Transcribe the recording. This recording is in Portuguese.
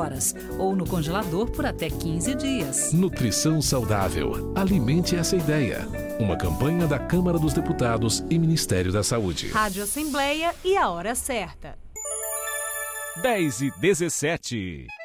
horas ou no congelador por até 15 dias. Nutrição saudável. Alimente essa ideia. Uma campanha da Câmara dos Deputados e Ministério da Saúde. Rádio Assembleia e a hora certa. 10h17.